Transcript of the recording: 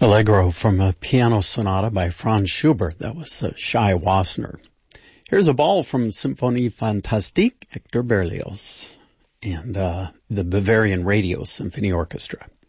Allegro from a piano sonata by Franz Schubert. That was Shai Wassenaar. Here's a ball from Symphonie Fantastique, Hector Berlioz, and the Bavarian Radio Symphony Orchestra.